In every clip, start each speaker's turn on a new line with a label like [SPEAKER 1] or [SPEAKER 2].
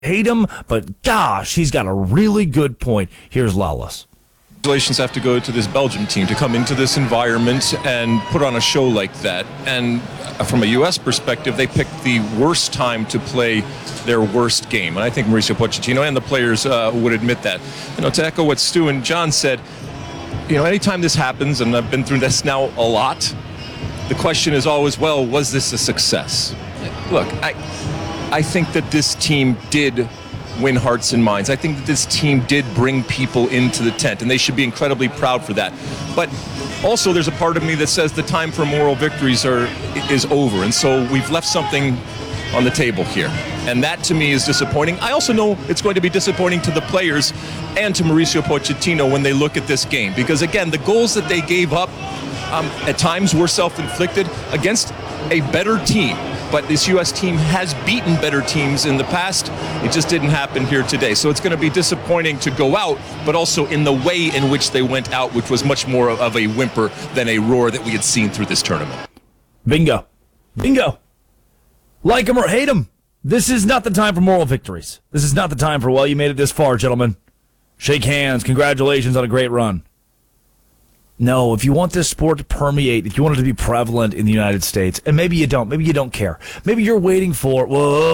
[SPEAKER 1] hate him, but gosh, he's got a really good point. Here's Lawless.
[SPEAKER 2] Congratulations have to go to this Belgium team to come into this environment and put on a show like that. And from a U.S. perspective, they picked the worst time to play their worst game. And I think Mauricio Pochettino and the players would admit that. To echo what Stu and John said, anytime this happens, and I've been through this now a lot, the question is always, well, was this a success? Look, I think that this team did win hearts and minds. I think that this team did bring people into the tent, and they should be incredibly proud for that. But also there's a part of me that says the time for moral victories is over, and so we've left something on the table here. And that to me is disappointing. I also know it's going to be disappointing to the players and to Mauricio Pochettino when they look at this game, because again, the goals that they gave up at times were self-inflicted against a better team. But this U.S. team has beaten better teams in the past. It just didn't happen here today. So it's going to be disappointing to go out, but also in the way in which they went out, which was much more of a whimper than a roar that we had seen through this tournament.
[SPEAKER 1] Bingo. Bingo. Like him or hate him, this is not the time for moral victories. This is not the time for, well, you made it this far, gentlemen. Shake hands. Congratulations on a great run. No, if you want this sport to permeate, if you want it to be prevalent in the United States, and maybe you don't care. Maybe you're waiting for,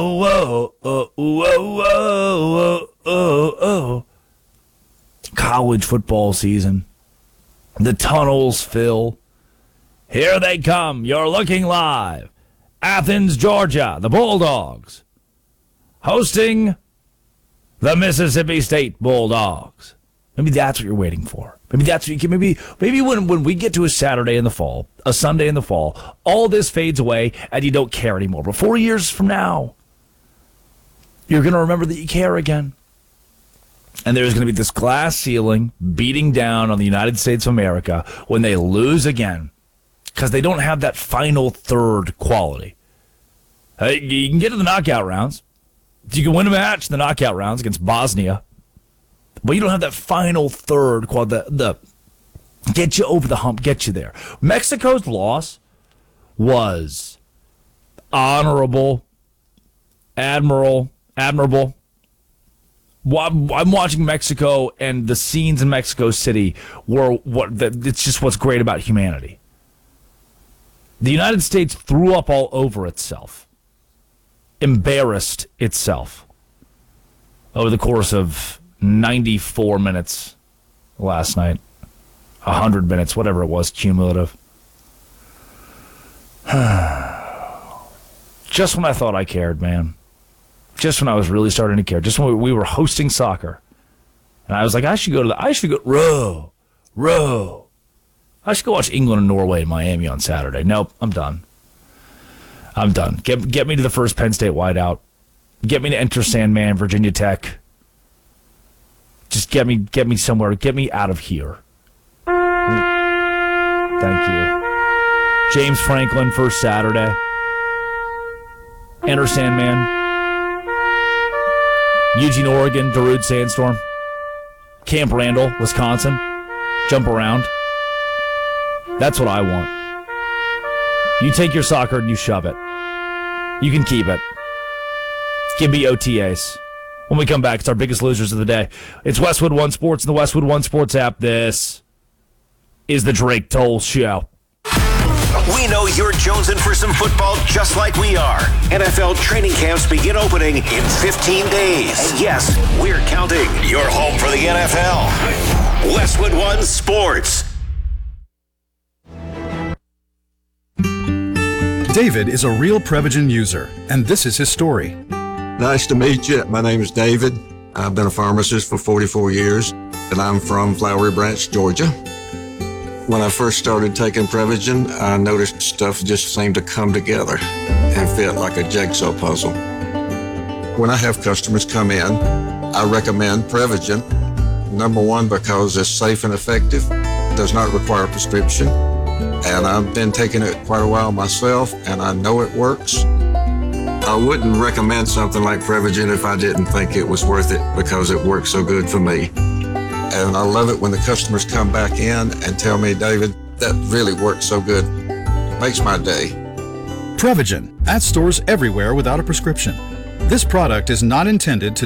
[SPEAKER 1] college football season. The tunnels fill. Here they come. You're looking live. Athens, Georgia, the Bulldogs, hosting the Mississippi State Bulldogs. Maybe that's what you're waiting for. Maybe that's what you can. Maybe when we get to a Saturday in the fall, a Sunday in the fall, all this fades away and you don't care anymore. But 4 years from now, you're going to remember that you care again. And there's going to be this glass ceiling beating down on the United States of America when they lose again, because they don't have that final third quality. You can get to the knockout rounds. You can win a match in the knockout rounds against Bosnia. But you don't have that final third quality, the get you over the hump, get you there. Mexico's loss was honorable, admirable. I'm watching Mexico, and the scenes in Mexico City it's just what's great about humanity. The United States threw up all over itself, embarrassed itself over the course of 94 minutes last night, 100 minutes, whatever it was, cumulative. Just when I thought I cared, man. Just when I was really starting to care. Just when we were hosting soccer. And I was like, I should go, row. I should go watch England and Norway in Miami on Saturday. Nope, I'm done. Get me to the first Penn State wideout. Get me to Enter Sandman, Virginia Tech. Just get me somewhere. Get me out of here. Thank you. James Franklin, first Saturday. Enter Sandman. Eugene, Oregon, Darude Sandstorm. Camp Randall, Wisconsin. Jump around. That's what I want. You take your soccer and you shove it. You can keep it. Give me OTAs. When we come back, it's our biggest losers of the day. It's Westwood One Sports and the Westwood One Sports app. This is the Drake Toll Show.
[SPEAKER 3] We know you're jonesing for some football just like we are. NFL training camps begin opening in 15 days. And yes, we're counting. Your home for the NFL. Westwood One Sports.
[SPEAKER 4] David is a real Prevagen user, and this is his story.
[SPEAKER 5] Nice to meet you. My name is David. I've been a pharmacist for 44 years, and I'm from Flowery Branch, Georgia. When I first started taking Prevagen, I noticed stuff just seemed to come together and fit like a jigsaw puzzle. When I have customers come in, I recommend Prevagen. Number one, because it's safe and effective, does not require a prescription, and I've been taking it quite a while myself, and I know it works. I wouldn't recommend something like Prevagen if I didn't think it was worth it, because it works so good for me. And I love it when the customers come back in and tell me, David, that really works so good. It makes my day.
[SPEAKER 4] Prevagen, at stores everywhere without a prescription. This product is not intended to